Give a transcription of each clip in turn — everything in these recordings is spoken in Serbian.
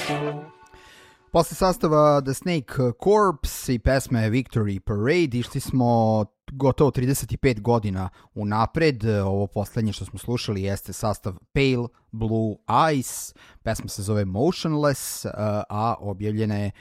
Posle sastava The Snake Corps i pesme Victory Parade išli smo gotovo 35 godina unapred. Ovo poslednje što smo slušali jeste sastav Pale Blue Eyes. Pesma se zove Motionless, a objavljena je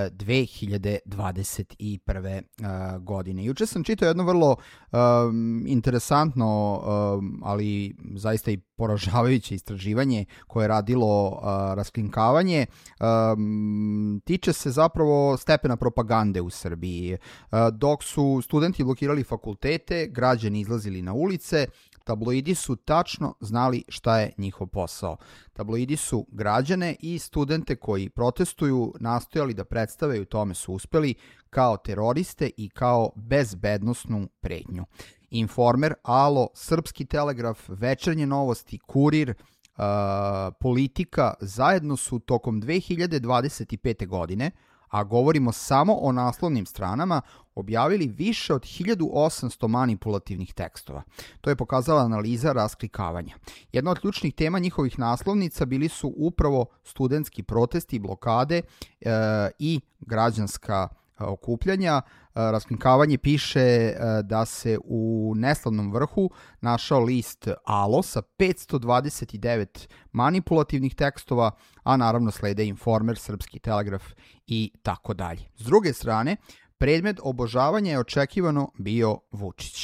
2021. Godine. Juče sam čitao jedno vrlo interesantno, ali zaista i poražavajuće istraživanje koje je radilo rasklinkavanje. Tiče se zapravo stepena propagande u Srbiji. Dok su studenti blokirali fakultete, građani izlazili na ulice, tabloidi su tačno znali šta je njihov posao. Tabloidi su građane i studente koji protestuju nastojali da predstave, u tome su uspeli, kao teroriste i kao bezbednosnu pretnju. Informer, Alo, Srpski telegraf, Večernje novosti, Kurir, Politika zajedno su tokom 2025. godine, a govorimo samo o naslovnim stranama, objavili više od 1800 manipulativnih tekstova. To je pokazala analiza rasklikavanja. Jedna od ključnih tema njihovih naslovnica bili su upravo studentski protesti, blokade i građanska okupljanja. Rasklinkavanje piše da se u neslavnom vrhu našao list Alo sa 529 manipulativnih tekstova, a naravno slede Informer, Srpski telegraf i tako dalje. S druge strane, predmet obožavanja je očekivano bio Vučić.